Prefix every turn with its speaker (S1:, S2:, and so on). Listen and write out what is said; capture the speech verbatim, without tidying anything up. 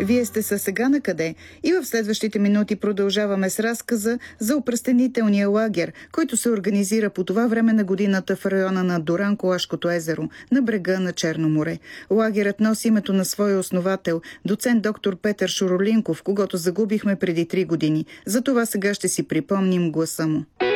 S1: Вие сте със Сега на къде и в следващите минути продължаваме с разказа за опръстенителния лагер, който се организира по това време на годината в района на Дуранкулашкото езеро, на брега на Черно море. Лагерът носи името на своя основател, доцент доктор Петър Шуролинков, когото загубихме преди три години. Затова сега ще си припомним гласа му.